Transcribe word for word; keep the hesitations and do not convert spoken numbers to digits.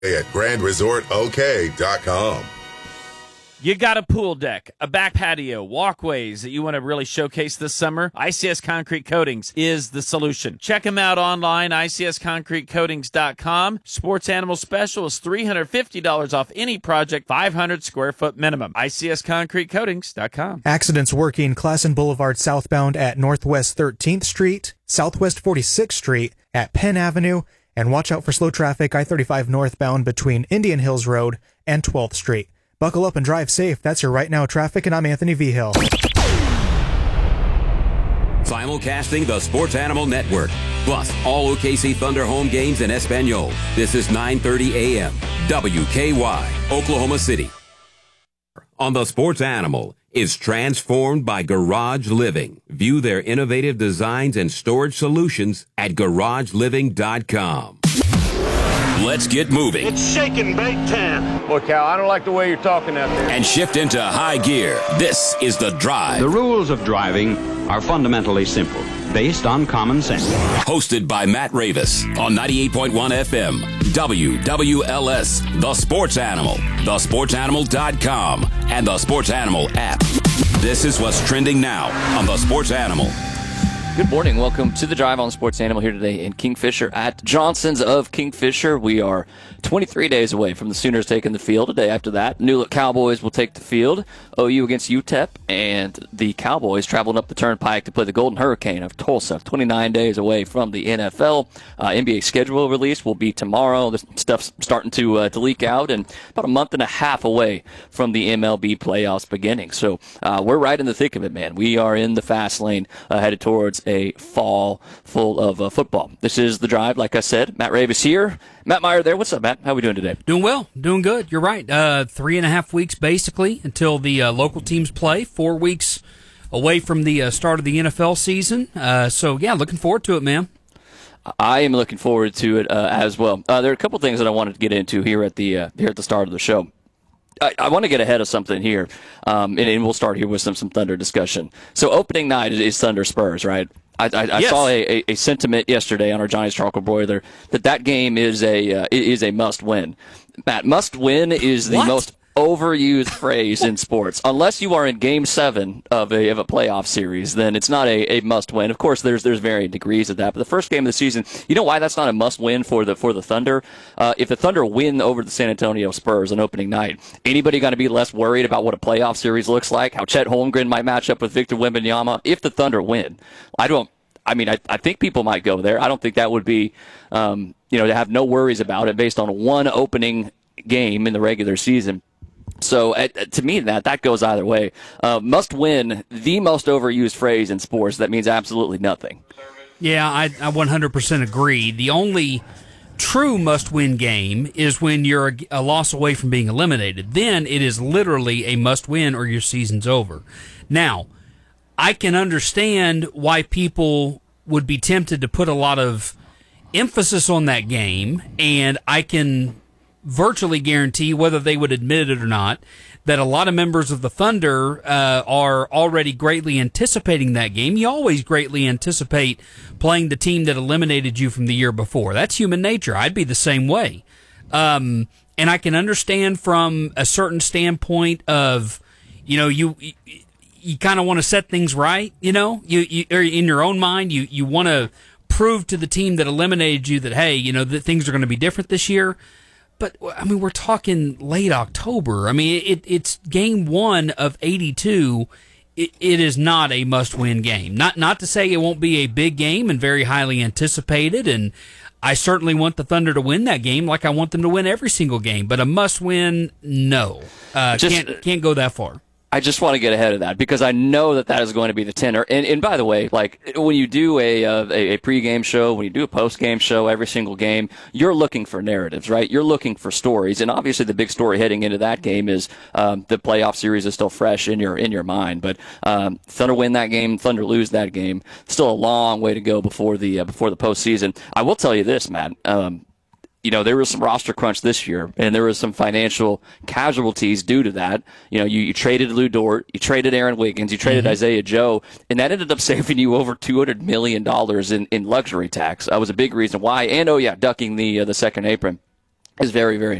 at grand resort o k dot com. You got a pool deck, a back patio, walkways that you want to really showcase this summer? I C S Concrete Coatings is the solution. Check them out online, I C S concrete coatings dot com. Sports Animal Special is three hundred fifty dollars off any project, five hundred square foot minimum. I C S concrete coatings dot com. Accidents working Classen Boulevard southbound at Northwest thirteenth Street, Southwest forty-sixth Street at Penn Avenue, and watch out for slow traffic I thirty-five northbound between Indian Hills Road and twelfth Street. Buckle up and drive safe. That's your Right Now Traffic, and I'm Anthony Vigil. Simulcasting the Sports Animal Network, plus all O K C Thunder home games in Espanol. This is nine thirty a.m. W K Y, Oklahoma City. On the Sports Animal is transformed by Garage Living. View their innovative designs and storage solutions at garage living dot com. Let's get moving. It's shaking bake ten. Boy, Cal, I don't like the way you're talking out there. And shift into high gear. This is The Drive. The rules of driving are fundamentally simple, based on common sense. Hosted by Matt Ravis on ninety-eight point one F M, W W L S, The Sports Animal, the sports animal dot com, and the Sports Animal app. This is what's trending now on The Sports Animal. Good morning. Welcome to The Drive on Sports Animal here today in Kingfisher at Johnson's of Kingfisher. We are twenty-three days away from the Sooners taking the field. A day after that, New Look Cowboys will take the field. O U against U T E P, and the Cowboys traveling up the Turnpike to play the Golden Hurricane of Tulsa. twenty-nine days away from the N F L. Uh, N B A schedule release will be tomorrow. This stuff's starting to uh, to leak out, and about a month and a half away from the M L B playoffs beginning. So uh, we're right in the thick of it, man. We are in the fast lane uh, headed towards a fall full of uh, football. This is The Drive, like I said. Matt Ravis here. Matt Meyer there. What's up, Matt? How we doing today? Doing well. Doing good. You're right. Uh, three and a half weeks, basically, until the uh, local teams play. Four weeks away from the uh, start of the N F L season. Uh, so, yeah, looking forward to it, man. I am looking forward to it uh, as well. Uh, there are a couple things that I wanted to get into here at the uh, here at the start of the show. I, I want to get ahead of something here, um, and, and we'll start here with some, some Thunder discussion. So opening night is, is Thunder Spurs, right? I, I, I yes. saw a, a, a sentiment yesterday on our Johnny's Charcoal Broiler that that game is a uh, is a must win. Matt, must win is the what? most overused phrase in sports. Unless you are in Game Seven of a of a playoff series, then it's not a, a must win. Of course, there's there's varying degrees of that. But the first game of the season, you know why that's not a must win for the for the Thunder? Uh, if the Thunder win over the San Antonio Spurs on opening night, anybody going to be less worried about what a playoff series looks like? How Chet Holmgren might match up with Victor Wembanyama if the Thunder win? I don't. I mean, I, I think people might go there. I don't think that would be, um, you know, to have no worries about it based on one opening game in the regular season. So uh, to me, that that goes either way. Uh, must win, the most overused phrase in sports that means absolutely nothing. Yeah, I, I one hundred percent agree. The only true must-win game is when you're a, a loss away from being eliminated. Then it is literally a must-win or your season's over. Now, I can understand why people would be tempted to put a lot of emphasis on that game, and I can virtually guarantee, whether they would admit it or not, that a lot of members of the Thunder uh, are already greatly anticipating that game. You always greatly anticipate playing the team that eliminated you from the year before. That's human nature. I'd be the same way. Um, and I can understand from a certain standpoint of, you know, you you, you kind of want to set things right, you know, you, you or in your own mind, you, you want to prove to the team that eliminated you that, hey, you know, that things are going to be different this year. But, I mean, we're talking late October. I mean, it, it's game one of eighty-two. It, it is not a must-win game. Not not to say it won't be a big game and very highly anticipated, and I certainly want the Thunder to win that game like I want them to win every single game. But a must-win, no. Uh, Just, can't can't go that far. I just want to get ahead of that because I know that that is going to be the tenor. And, and by the way, like when you do a, uh, a a pregame show, when you do a postgame show, every single game, you're looking for narratives, right? You're looking for stories, and obviously the big story heading into that game is um, the playoff series is still fresh in your in your mind. But um, Thunder win that game, Thunder lose that game. Still a long way to go before the uh, before the postseason. I will tell you this, Matt. Um, You know, there was some roster crunch this year, and there was some financial casualties due to that. You know, you, you traded Lou Dort, you traded Aaron Wiggins, you traded mm-hmm. Isaiah Joe, and that ended up saving you over two hundred million dollars in, in luxury tax. That was a big reason why. And, oh, yeah, ducking the uh, the second apron. is very, very